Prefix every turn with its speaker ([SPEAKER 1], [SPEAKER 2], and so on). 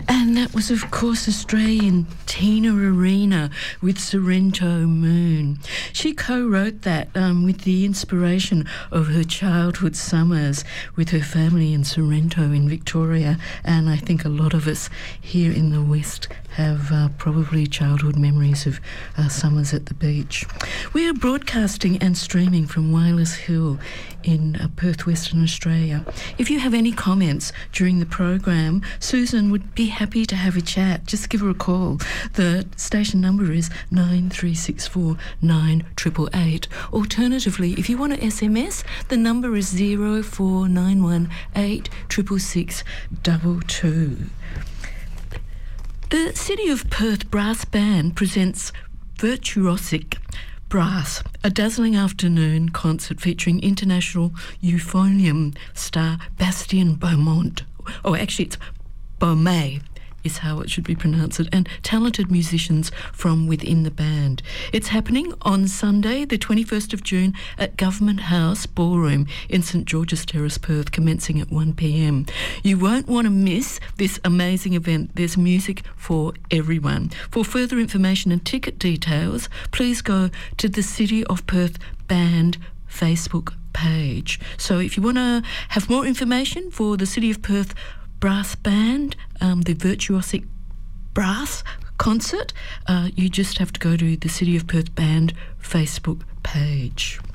[SPEAKER 1] And that was, of course, Australian Tina Arena with Sorrento Moon. She co-wrote that with the inspiration of her childhood summers with her family in Sorrento in Victoria, and I think a lot of us here in the West have probably childhood memories of summers at the beach. We are broadcasting and streaming from Whylas Hill in Perth, Western Australia. If you have any comments during the program, Susan would be happy to have a chat. Just give her a call. The station number is 9364 9888. Alternatively, if you want to SMS, the number is 0491 866 22. The City of Perth Brass Band presents Virtuosic Brass, a dazzling afternoon concert featuring international euphonium star Bastien Beaumont. Oh, actually, it's Beaumet is how it should be pronounced, and talented musicians from within the band. It's happening on Sunday, the 21st of June at Government House Ballroom in St George's Terrace, Perth, commencing at 1 p.m. You won't want to miss this amazing event. There's music for everyone. For further information and ticket details, please go to the City of Perth Band Facebook page. So if you want to have more information for the City of Perth Brass Band, the Virtuosic Brass concert, you just have to go to the City of Perth Band Facebook page.